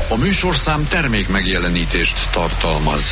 A műsorszám termék megjelenítést tartalmaz.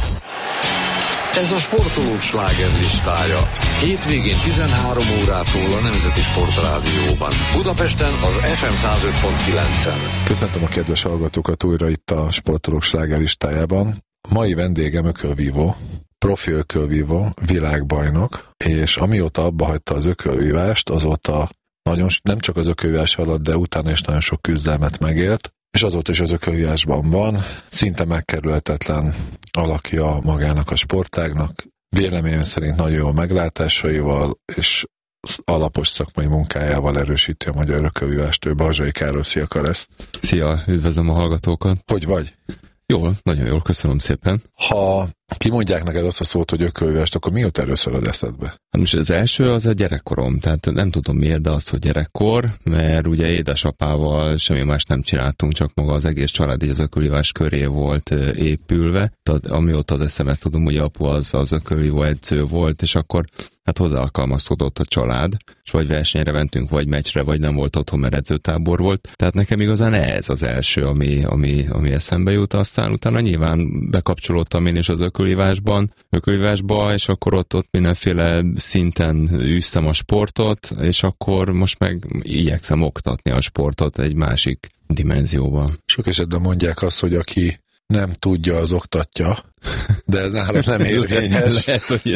Ez a sportolók slágerlistája. Hétvégén 13 órától a Nemzeti Sportrádióban. Budapesten az FM 105.9-en. Köszöntöm a kedves hallgatókat újra itt a sportolók slágerlistájában. Mai vendégem ökölvívó, profi ökölvívó, világbajnok, és amióta abba hagyta az ökölvívást, azóta nem csak az ökölvívás alatt, de utána is nagyon sok küzdelmet megélt, és azóta is az ökölvívásban van, szinte megkerülhetetlen alakja magának a sportágnak, véleményem szerint nagyon jó meglátásaival, és alapos szakmai munkájával erősíti a magyar ökölvívást. Ő Balzsai Károly. Szia, Karesz! Szia, üdvözlöm a hallgatókat! Hogy vagy? Jól, nagyon jól, köszönöm szépen. Ha kimondják neked azt a szót, hogy ökölvívást, akkor mi jut először az eszedbe? Hát most az első az a gyerekkorom, tehát nem tudom miért, de az, hogy gyerekkor, mert ugye édesapával semmi más nem csináltunk, csak maga az egész család így az ökölvívás köré volt épülve. Tehát amióta az eszemet tudom, ugye apu az ökölvívó edző volt, és akkor hát hozzá alkalmazkodott a család, és vagy versenyre mentünk, vagy meccsre, vagy nem volt otthon, mert edzőtábor volt. Tehát nekem igazán ez az első, ami eszembe jut. Aztán utána nyilván bekapcsolódtam én is az ökölvívásba, és akkor ott mindenféle szinten űztem a sportot, és akkor most meg igyekszem oktatni a sportot egy másik dimenzióba. Sok esetben mondják azt, hogy aki nem tudja, az oktatja, de ez nálad nem érvényes.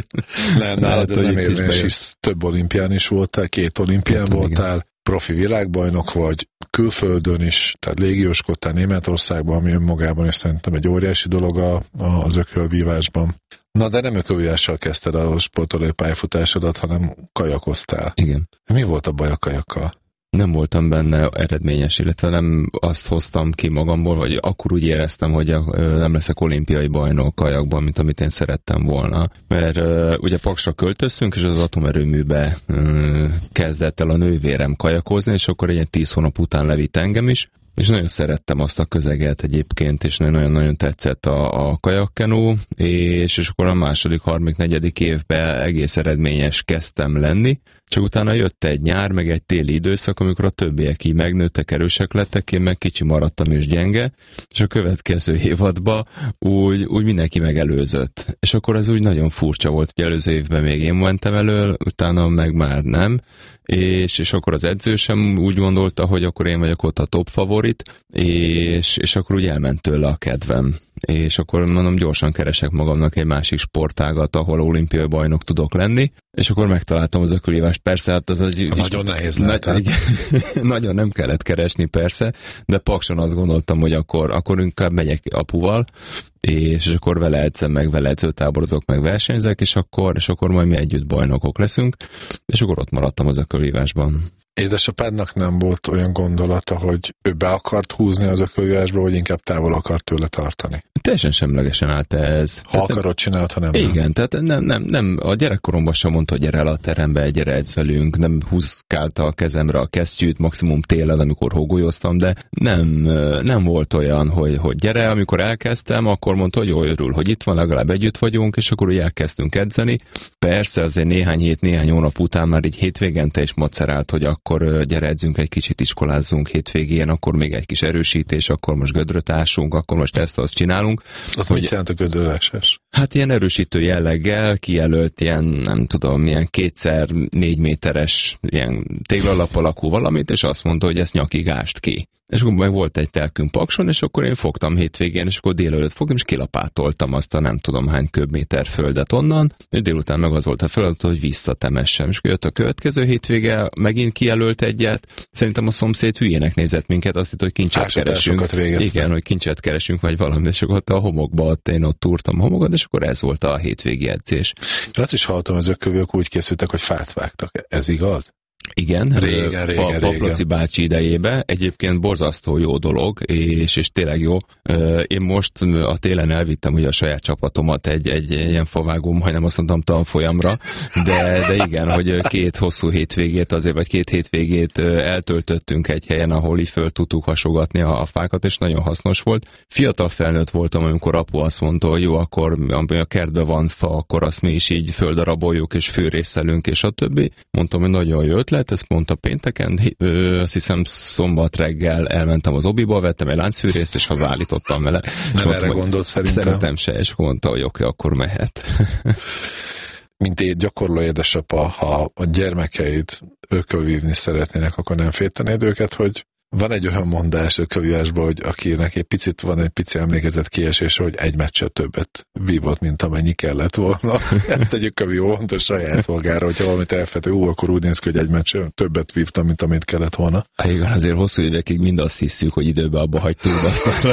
Nálad ez nem érvényes, hisz több olimpián is voltál, 2 olimpián voltál, igen. Profi világbajnok vagy, külföldön is, tehát légióskodtál Németországban, ami önmagában is szerintem egy óriási dolog az ökölvívásban. Na, de nem ökölvívással kezdted a sportolói pályafutásodat, hanem kajakoztál. Igen. Mi volt a baj a kajakkal? Nem voltam benne eredményes, illetve nem azt hoztam ki magamból, vagy akkor úgy éreztem, hogy nem leszek olimpiai bajnok kajakban, mint amit én szerettem volna. Mert ugye Paksra költöztünk, és az atomerőműbe kezdett el a nővérem kajakozni, és akkor egy 10 hónap után levitt engem is, és nagyon szerettem azt a közeget egyébként, és nagyon-nagyon tetszett a kajakkenú, és akkor a második, harmadik, negyedik évben egész eredményes kezdtem lenni, csak utána jött egy nyár, meg egy téli időszak, amikor a többiek így megnőttek, erősek lettek, én meg kicsi maradtam és gyenge, és a következő évadban úgy mindenki megelőzött. És akkor ez úgy nagyon furcsa volt, hogy előző évben még én mentem elől, utána meg már nem, és akkor az edző sem úgy gondolta, hogy akkor én vagyok ott a top favorit, és akkor úgy elment tőle a kedvem. És akkor mondom, gyorsan keresek magamnak egy másik sportágat, ahol olimpiai bajnok tudok lenni, és akkor megtaláltam az ökölvívást. Persze, hát az egy... Nagyon nehéz lehet. Nagyon nem kellett keresni, persze, de Pakson azt gondoltam, hogy akkor inkább megyek apuval, és akkor vele edzem, meg vele edzőtáborozok, meg versenyzek, és akkor majd mi együtt bajnokok leszünk, és akkor ott maradtam az ökölvívásban. Édesapádnak nem volt olyan gondolata, hogy ő be akart húzni az ökölvívásba, vagy inkább távol akart tőle tartani? Teljesen semlegesen állt ez. Ha akarod, csináld, ha nem. Igen, tehát nem, a gyerekkoromban sem mondta, hogy gyere el a terembe, gyere edz velünk, nem húzkálta a kezemre a kesztyűt, maximum télen, amikor hógolyoztam, de nem volt olyan, hogy gyere, amikor elkezdtem, akkor mondta, hogy jól örül, hogy itt van, legalább együtt vagyunk, és akkor úgy elkezdtünk edzeni. Persze azért néhány hét, néhány hónap után már így hétvégente is macerált, hogy akkor gyere edzünk, egy kicsit iskolázzunk hétvégén, akkor még egy kis erősítés, akkor most gödröt ásunk, akkor most ezt csinálunk. Az mit jelent a gödrölásás? Hát ilyen erősítő jelleggel kijelölt ilyen, nem tudom, ilyen 2x4 méteres ilyen téglalap alakú valamit, és azt mondta, hogy ezt nyakig ást ki. És akkor meg volt egy telkünk Pakson, és akkor én fogtam hétvégén, és akkor délelőtt fogtam, és kilapátoltam azt a nem tudom hány köbméter földet onnan, és délután meg az volt a feladat, hogy visszatemessem. És akkor jött a következő hétvége, megint kijelölt egyet, szerintem a szomszéd hülyének nézett minket, azt hitt, hogy kincset keresünk. Igen, hogy kincset keresünk, vagy valami, és akkor ott a homokba, én ott túrtam a homokat, és akkor ez volt a hétvégi edzés. Azt is hallottam, az ökölvők úgy készültek, hogy fát vágtak. Ez igaz? Igen, Paplaci bácsi idejébe. Egyébként borzasztó jó dolog, és tényleg jó. Én most a télen elvittem ugye a saját csapatomat egy ilyen favágó, majdnem azt mondtam tanfolyamra, de igen, hogy 2 hosszú hétvégét azért, vagy 2 hétvégét eltöltöttünk egy helyen, ahol így föl tudtuk hasogatni a fákat, és nagyon hasznos volt. Fiatal felnőtt voltam, amikor apu azt mondta, hogy jó, akkor ami a kertben van fa, akkor azt mi is így földaraboljuk, és fűrészelünk, és a többi. Mondtam, hogy nagyon jó ötlet, mellett, ezt mondta pénteken, azt hiszem szombat reggel elmentem az obiba, vettem egy láncfűrészt, és hazállítottam vele. Nem erre gondolt szerintem. Szerintem se, és mondta, hogy oké, akkor mehet. Mint egy gyakorló édesapa, ha a gyermekeid ökölvívni szeretnének, akkor nem féltenéd őket, hogy van egy olyan mondás ökölvívásban, hogy akinek egy picit van egy pici emlékezet kiesése, hogy egy meccset többet vívott, mint amennyi kellett volna. Ezt egy ökölvívó mondta saját magára, hogyha valamit elfető, akkor úgy néz ki, hogy egy meccset többet vívtam, mint amit kellett volna. Igen, azért hosszú évekig mind azt hiszük, hogy időben abba hagytuk, aztán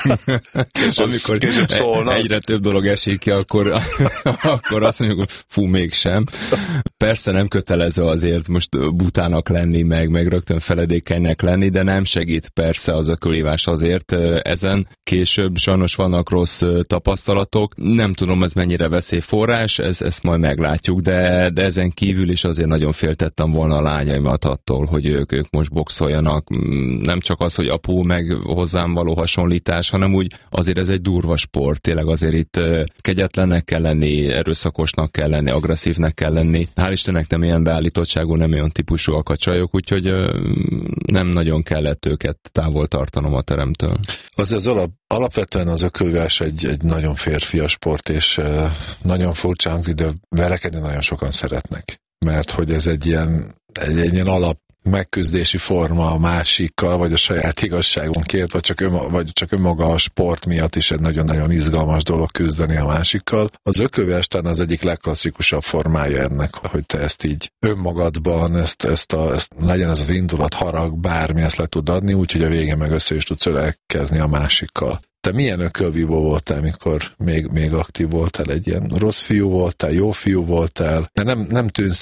amikor egyre több dolog esik ki, akkor azt mondjuk, hogy fú, mégsem. Persze nem kötelező azért most butának lenni, meg rögtön feledékenynek lenni, de nem segít persze az ökölívás azért ezen. Később sajnos vannak rossz tapasztalatok. Nem tudom, ez mennyire veszélyforrás, ezt majd meglátjuk, de ezen kívül is azért nagyon féltettem volna a lányaimat attól, hogy ők most boxoljanak. Nem csak az, hogy apu meg hozzám való hasonlítás, hanem úgy azért ez egy durva sport. Tényleg azért itt kegyetlennek kell lenni, erőszakosnak kell lenni, agresszívnek kell lenni. Hál' Istennek nem ilyen beállítottságú, nem olyan típusúak a csajok, úgyhogy nem nagyon kellett őket távol tartanom a teremtől. Alapvetően az ökölvívás egy nagyon férfias sport, és nagyon furcsa hangzik, de verekedni nagyon sokan szeretnek. Mert hogy ez egy ilyen alap megküzdési forma a másikkal, vagy a saját igazságunkért, vagy csak önmaga a sport miatt is egy nagyon-nagyon izgalmas dolog küzdeni a másikkal. Az ökölvívás talán az egyik legklasszikusabb formája ennek, hogy te ezt így önmagadban, ezt legyen ez az indulat, harag, bármi, ezt le tud adni, úgyhogy a végén meg össze is tudsz ölelkezni a másikkal. Te milyen ökölvívó voltál, mikor még aktív voltál? Egy ilyen rossz fiú voltál, jó fiú voltál? Nem tűnsz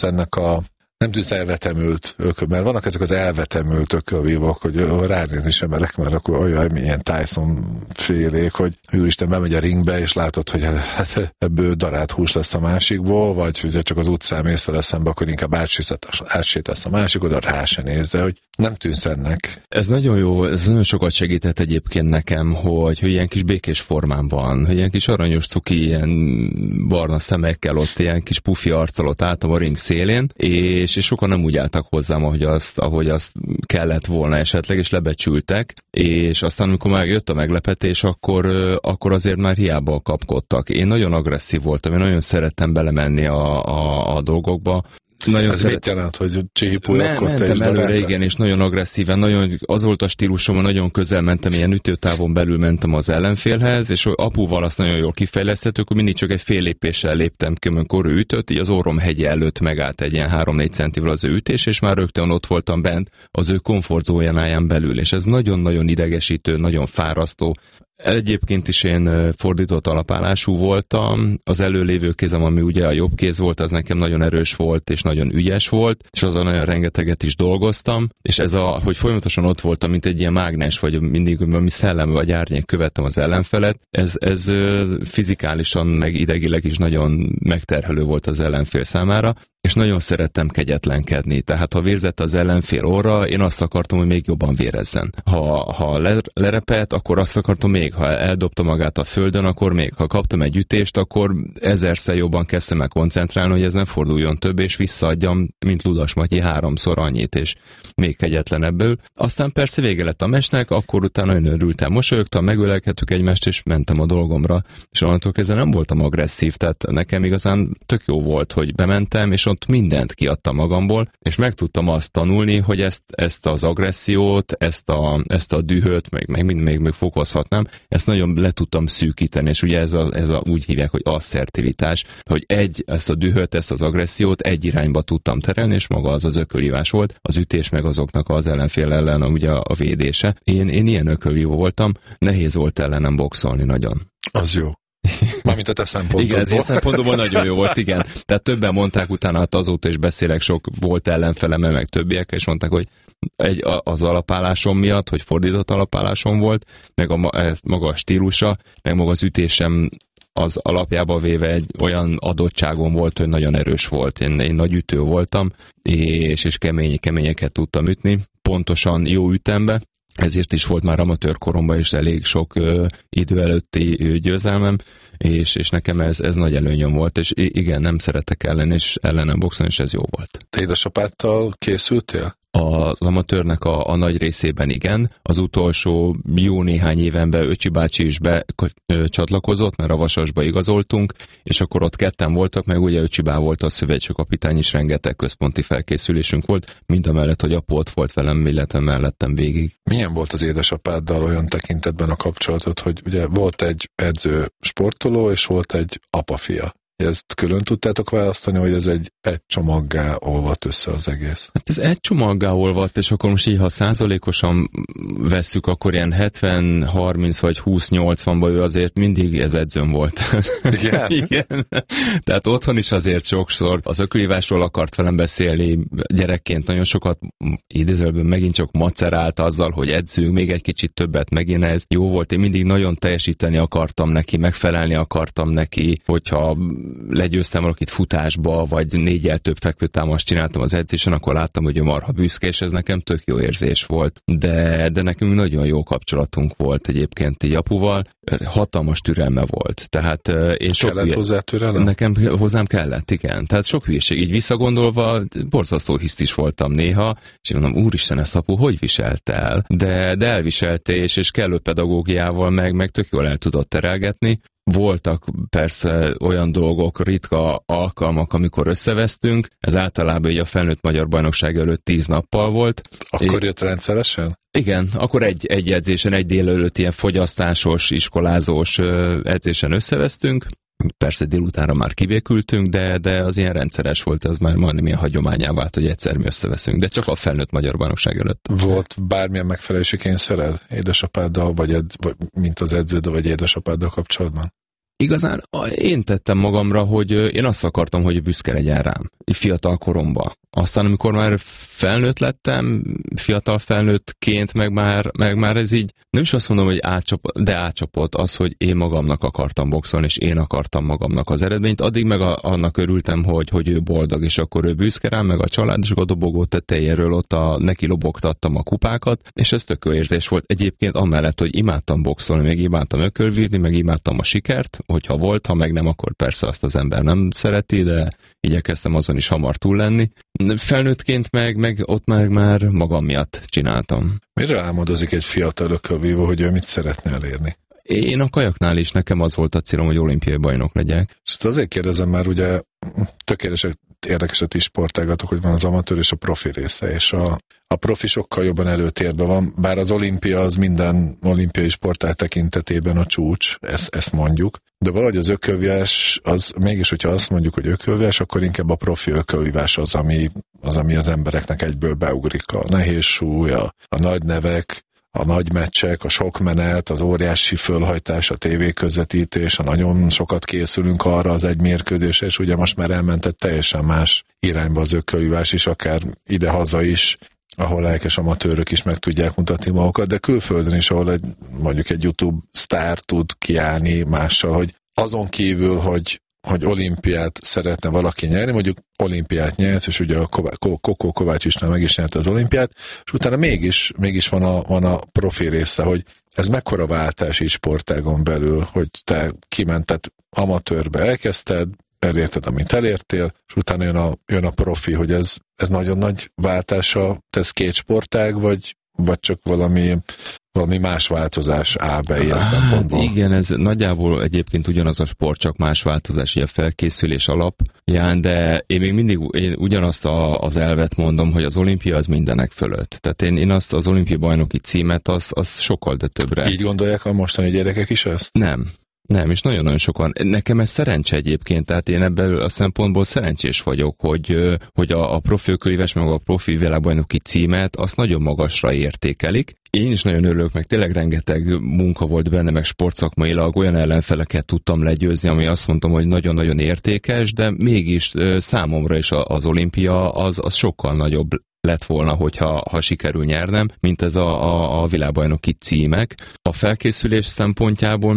elvetemült ököl, mert vannak ezek az elvetemült ökölvívók, hogy ránézni sem merek, mert akkor olyan ilyen Tyson félék, hogy úristen bemegy a ringbe, és látod, hogy hát ebből darált hús lesz a másikból, vagy hogyha csak az utcán mész vele szembe, akkor inkább átsétálsz a másik, oda rá se nézze, hogy nem tűnsz ennek. Ez nagyon jó, ez nagyon sokat segített egyébként nekem, hogy ilyen kis békés formán van, hogy ilyen kis aranyos cuki, ilyen barna szemekkel ott, ilyen kis pufi arccal ott álltam a ring szélén, és sokan nem úgy álltak hozzám, ahogy azt kellett volna esetleg, és lebecsültek, és aztán, amikor már jött a meglepetés, akkor azért már hiába kapkodtak. Én nagyon agresszív voltam, én nagyon szerettem belemenni a dolgokba. Ez mit jelent, hogy csípújakkor te is előre, igen, és nagyon agresszíven, nagyon, az volt a stílusom, nagyon közel mentem, ilyen ütőtávon belül mentem az ellenfélhez, és apuval azt nagyon jól kifejlesztettük, hogy mindig csak egy fél lépéssel léptem ki, amikor ő ütött, így az orrom hegye előtt megállt egy ilyen 3-4 centivel az ő ütés, és már rögtön ott voltam bent az ő komfortzónáján belül, és ez nagyon-nagyon idegesítő, nagyon fárasztó. Egyébként is én fordított alapállású voltam, az előlévő kézem, ami ugye a jobb kéz volt, az nekem nagyon erős volt, és nagyon ügyes volt, és azon nagyon rengeteget is dolgoztam, és hogy folyamatosan ott voltam, mint egy ilyen mágnes, vagy mindig valami szellem vagy árnyék követtem az ellenfelet, ez fizikálisan, meg idegileg is nagyon megterhelő volt az ellenfél számára, és nagyon szerettem kegyetlenkedni. Tehát ha vérzett az ellenfél orra, én azt akartam, hogy még jobban vérezzen. Ha lerepett, akkor azt akartam még. Ha eldobta magát a földön, akkor még. Ha kaptam egy ütést, akkor ezerszer jobban kezdtem el koncentrálni, hogy ez nem forduljon több, és visszaadjam, mint Ludas Matyi 3-szor annyit, és még kegyetlenebből. Aztán persze vége lett a meccsnek, akkor utána nagyon örültem, mosolyogtam, megölelkedtük egymást, és mentem a dolgomra. És onnantól kezdve nem voltam agresszív, tehát nekem igazán tök jó volt, hogy bementem, és ott mindent kiadtam magamból, és meg tudtam azt tanulni, hogy ezt az agressziót, ezt a dühöt, még fokozhatnám, ezt nagyon le tudtam szűkíteni, és ugye úgy hívják, hogy asszertivitás, hogy ezt a dühöt, ezt az agressziót egy irányba tudtam terelni, és maga az ökölívás volt, az ütés meg azoknak az ellenfél ellen ugye a védése. Én ilyen ökölívó voltam, nehéz volt ellenem boxolni nagyon. Az jó. Mármint a te szempontból. Igen, ez én szempontból nagyon jó volt, igen. Tehát többen mondták utána, hát azóta is beszélek, sok volt ellenfelem, meg többiek, és mondták, hogy az alapállásom miatt, hogy fordított alapállásom volt, meg maga a stílusa, meg maga az ütésem az alapjába véve egy olyan adottságom volt, hogy nagyon erős volt. Én nagy ütő voltam, és keményeket tudtam ütni, pontosan jó ütembe, ezért is volt már amatőr koromban is elég sok idő előtti győzelmem, és nekem ez nagy előnyöm volt, és igen, nem szeretek ellenem boxolni, és ez jó volt. Te édesapáddal készültél? Az amatőrnek a nagy részében igen. Az utolsó jó néhány évenben Öcsi bácsi is becsatlakozott, mert a Vasasba igazoltunk, és akkor ott ketten voltak, meg ugye Öcsi bá volt a szövetségkapitány, is rengeteg központi felkészülésünk volt, mindamellett, hogy apu ott volt velem, illetve mellettem végig. Milyen volt az édesapáddal olyan tekintetben a kapcsolatod, hogy ugye volt egy edző sportoló, és volt egy apa-fia? Ezt külön tudtátok választani, hogy ez egy csomaggá olvadt össze az egész? Hát ez egy csomaggá olvadt, és akkor most így, ha százalékosan vesszük, akkor ilyen 70-30 vagy 20-80-ban ő azért mindig ez edzőm volt. Igen? Igen. Tehát otthon is azért sokszor az ökölhívásról akart velem beszélni, gyerekként nagyon sokat idézőjelben megint csak macerált azzal, hogy edzünk, még egy kicsit többet, megint ez jó volt. Én mindig nagyon teljesíteni akartam neki, megfelelni akartam neki, hogyha legyőztem valakit futásba, vagy 4-jel több fekvőtámaszt csináltam az edzésen, akkor láttam, hogy ő marha büszke, és ez nekem tök jó érzés volt. De nekünk nagyon jó kapcsolatunk volt egyébként így apuval, hatalmas türelme volt. Tehát én kellett hozzá türelem? Nekem hozzám kellett, igen. Tehát sok hülyeség. Így visszagondolva, borzasztó hisztis voltam néha, és én mondom, úristen, ezt apu hogy viselt el? De elviselte, és kellő pedagógiával meg tök jól el tudott terelgetni. Voltak persze olyan dolgok, ritka alkalmak, amikor összevesztünk, ez általában így a felnőtt magyar bajnokság előtt 10 nappal volt. Akkor jött rendszeresen? Igen, akkor egy edzésen, egy délelőtt ilyen fogyasztásos, iskolázós edzésen összevesztünk. Persze délutánra már kibékültünk, de az ilyen rendszeres volt, ez már majdnem ilyen hagyományá vált, hogy egyszer mi összeveszünk, de csak a felnőtt magyar bajnokság előtt. Volt bármilyen megfelelési kényszered édesapáddal, vagy mint az edződ, vagy édesapáddal kapcsolatban? Igazán én tettem magamra, hogy én azt akartam, hogy büszke legyen rám, fiatal koromban. Aztán, amikor már felnőtt lettem, fiatal felnőttként, meg már ez így, nem is azt mondom, hogy átcsapott az, hogy én magamnak akartam boxolni, és én akartam magamnak az eredményt. Addig meg annak örültem, hogy ő boldog, és akkor ő büszke rám, meg a család, és a dobogó tetejéről ott neki lobogtattam a kupákat, és ez tök jó érzés volt. Egyébként amellett, hogy imádtam boxolni, meg imádtam ökölvívni, meg imádtam a sikert, hogyha volt, ha meg nem, akkor persze azt az ember nem szereti, de igyekeztem azon is hamar túl lenni. Felnőttként meg ott már magam miatt csináltam. Mire álmodozik egy fiatal ökölvívó, hogy ő mit szeretne elérni? Én a kajaknál is nekem az volt a célom, hogy olimpiai bajnok legyek. És ezt azért kérdezem, már ugye érdekeset is sportágatok, hogy van az amatőr és a profi része, és a profi sokkal jobban előtérben van, bár az olimpia az minden olimpiai sportág tekintetében a csúcs, ezt mondjuk, de valahogy az ökölvívás, az mégis, hogyha azt mondjuk, hogy ökölvívás, akkor inkább a profi ökölvívás az, ami az embereknek egyből beugrik. A nehéz súly, a nagy nevek, a nagy meccsek, a sok menet, az óriási fölhajtás, a tévéközvetítés, a nagyon sokat készülünk arra az egy mérkőzésre, és ugye most már elment egy teljesen más irányba az ökölvívás is, akár ide-haza is, ahol lelkes amatőrök is meg tudják mutatni magukat, de külföldön is, ahol mondjuk egy YouTube sztár tud kiállni mással, hogy azon kívül, hogy olimpiát szeretne valaki nyerni, mondjuk olimpiát nyert, és ugye a Kokó Kovácsisnál meg is nyert az olimpiát, és utána mégis van a profi része, hogy ez mekkora váltás is sportágon belül, hogy te kimented amatőrbe, elkezdted, elérted, amit elértél, és utána jön a profi, hogy ez nagyon nagy váltása, ez két sportág, vagy csak valami más változás A, B, ilyen szempontból. Igen, ez nagyjából egyébként ugyanaz a sport, csak más változás, a felkészülés alapján, de én még mindig ugyanazt az elvet mondom, hogy az olimpia az mindenek fölött. Tehát én azt az olimpiai bajnoki címet, az sokkal de többre. Így gondolják a mostani gyerekek is ezt? Nem, és nagyon-nagyon sokan. Nekem ez szerencse egyébként, tehát én ebből a szempontból szerencsés vagyok, hogy a profi ökölvíves meg a profi világbajnoki címet azt nagyon magasra értékelik. Én is nagyon örülök, meg tényleg rengeteg munka volt benne, meg sportszakmailag olyan ellenfeleket tudtam legyőzni, ami azt mondtam, hogy nagyon-nagyon értékes, de mégis számomra is az olimpia az sokkal nagyobb lett volna, hogyha sikerül nyernem, mint ez a világbajnoki címek. A felkészülés szempontjából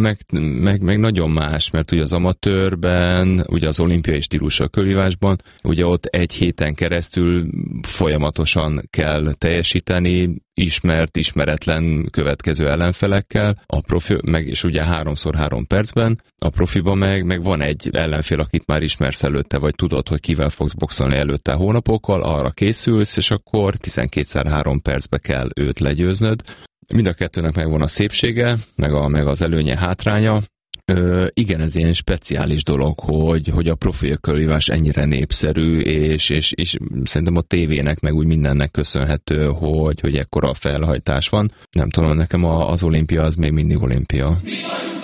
meg nagyon más, mert ugye az amatőrben, ugye az olimpiai stílusú ökölvívásban, ugye ott egy héten keresztül folyamatosan kell teljesíteni, ismert, ismeretlen következő ellenfelekkel, a profi, meg és ugye 3x3 percben, a profiban meg van egy ellenfél, akit már ismersz előtte, vagy tudod, hogy kivel fogsz boxolni előtte hónapokkal, arra készülsz, és akkor 12x3 percbe kell őt legyőznöd. Mind a kettőnek megvan a szépsége, meg az előnye, hátránya. Igen, ez ilyen speciális dolog, hogy a profi ökölvívás ennyire népszerű, és szerintem a tévének, meg úgy mindennek köszönhető, hogy ekkora felhajtás van. Nem tudom, nekem az olimpia az még mindig olimpia.